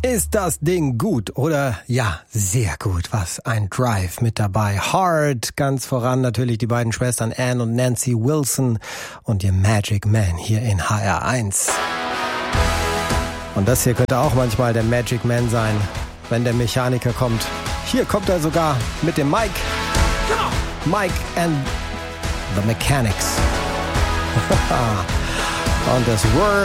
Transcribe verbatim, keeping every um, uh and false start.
Ist das Ding gut oder ja, sehr gut. Was ein Drive mit dabei. Hard, ganz voran natürlich die beiden Schwestern Anne und Nancy Wilson und ihr Magic Man hier in H R eins. Und das hier könnte auch manchmal der Magic Man sein, wenn der Mechaniker kommt. Hier kommt er sogar mit dem Mike. Mike and the Mechanics. Und das Word